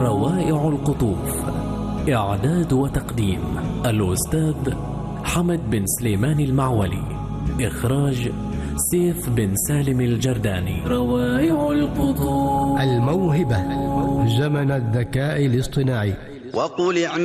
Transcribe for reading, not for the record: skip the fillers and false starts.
روائع القطوف. إعداد وتقديم الأستاذ حمد بن سليمان المعولي. إخراج سيف بن سالم الجرداني. روائع القطوف. الموهبة زمن الذكاء الاصطناعي. وقل